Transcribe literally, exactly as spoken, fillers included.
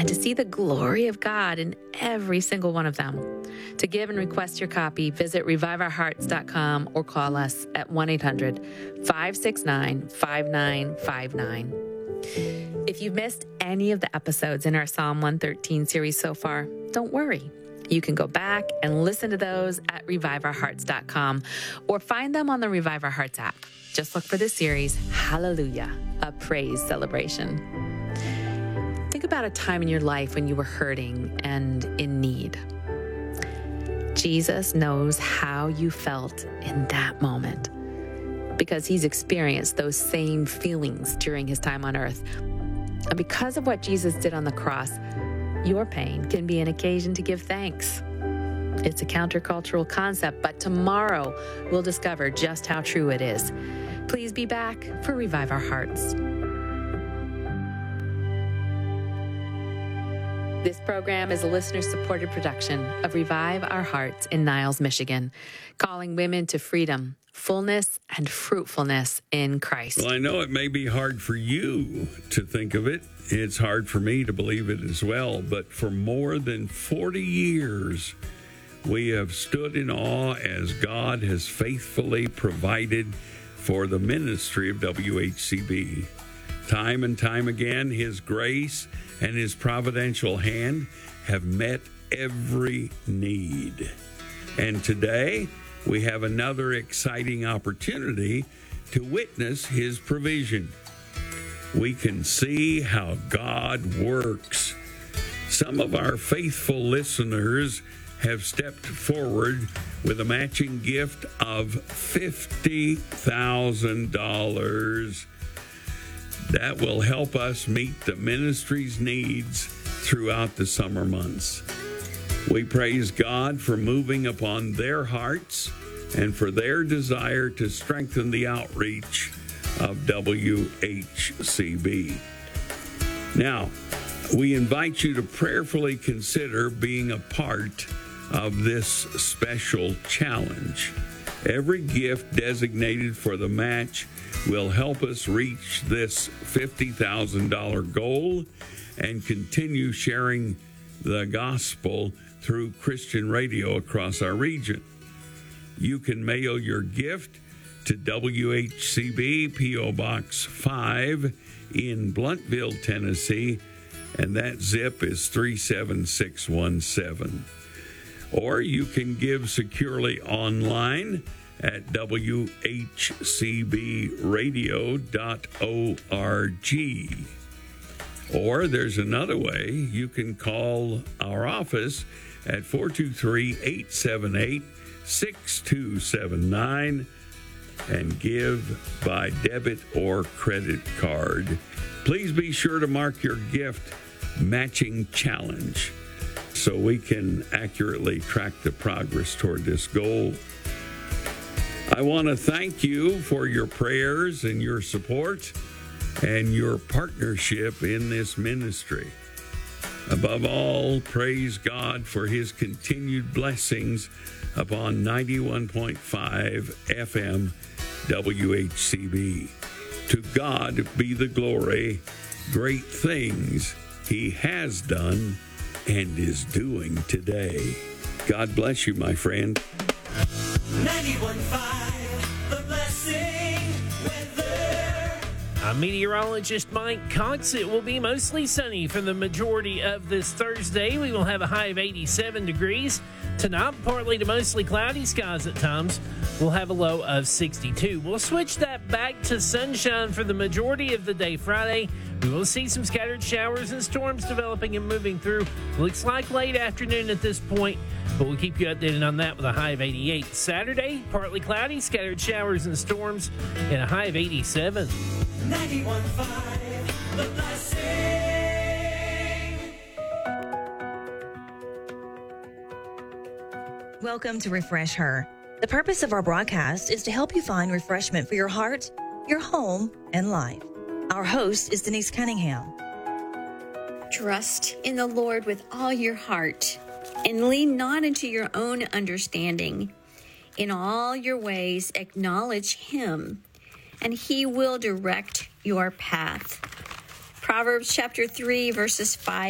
and to see the glory of God in every single one of them. To give and request your copy, visit revive our hearts dot com or call us at one eight hundred, five six nine, five nine five nine. If you've missed any of the episodes in our Psalm one thirteen series so far, don't worry. You can go back and listen to those at revive our hearts dot com or find them on the Revive Our Hearts app. Just look for this series, Hallelujah, a praise celebration. Think about a time in your life when you were hurting and in need. Jesus knows how you felt in that moment because he's experienced those same feelings during his time on earth. And because of what Jesus did on the cross, your pain can be an occasion to give thanks. It's a countercultural concept, but tomorrow we'll discover just how true it is. Please be back for Revive Our Hearts. This program is a listener-supported production of Revive Our Hearts in Niles, Michigan, calling women to freedom, fullness, and fruitfulness in Christ. Well, I know it may be hard for you to think of it. It's hard for me to believe it as well. But for more than forty years, we have stood in awe as God has faithfully provided for the ministry of W H C B. Time and time again, his grace and his providential hand have met every need. And today, we have another exciting opportunity to witness his provision. We can see how God works. Some of our faithful listeners have stepped forward with a matching gift of fifty thousand dollars. That will help us meet the ministry's needs throughout the summer months. We praise God for moving upon their hearts and for their desire to strengthen the outreach of W H C B. Now, we invite you to prayerfully consider being a part of this special challenge. Every gift designated for the match will help us reach this fifty thousand dollars goal and continue sharing the gospel through Christian radio across our region. You can mail your gift to W H C B, P O. Box five in Blountville, Tennessee, and that zip is three seven six one seven. Or you can give securely online at w h c b radio dot org. Or there's another way. You can call our office at four two three, eight seven eight, six two seven nine and give by debit or credit card. Please be sure to mark your gift matching challenge so we can accurately track the progress toward this goal. I want to thank you for your prayers and your support and your partnership in this ministry. Above all, praise God for his continued blessings upon ninety-one point five F M W H C B. To God be the glory, great things he has done and is doing today. God bless you, my friend. ninety-one point five, The Blessing Weather. I'm meteorologist Mike Cox. It will be mostly sunny for the majority of this Thursday. We will have a high of eighty-seven degrees. Tonight, partly to mostly cloudy skies at times. We'll have a low of sixty-two. We'll switch that back to sunshine for the majority of the day Friday. We will see some scattered showers and storms developing and moving through. Looks like late afternoon at this point, but we'll keep you updated on that with a high of eighty-eight. Saturday, partly cloudy, scattered showers and storms, and a high of eighty-seven. ninety-one point five, The Blessing. Welcome to Refresh Her. The purpose of our broadcast is to help you find refreshment for your heart, your home, and life. Our host is Denise Cunningham. Trust in the Lord with all your heart and lean not into your own understanding. In all your ways, acknowledge him, and he will direct your path. Proverbs chapter three, verses five